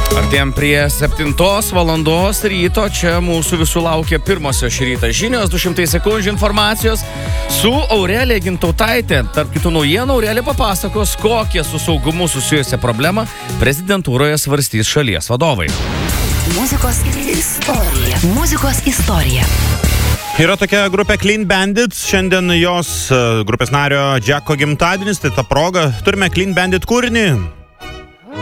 Artėjom prie 7 valandos ryto, čia mūsų visų laukia pirmosios šį rytą žinios, 200 sekundžių informacijos su Aurelija Gintautaitė. Tarp kitų naujienų, Aurelija papasakos, kokie su saugumu susijusią problemą prezidentūroje svarstys šalies vadovai. Muzikos istorija. Muzikos istorija. Yra tokia grupė Clean Bandits, šiandien jos grupės nario Džeko gimtadienis, tai ta proga turime Clean Bandit kūrinį.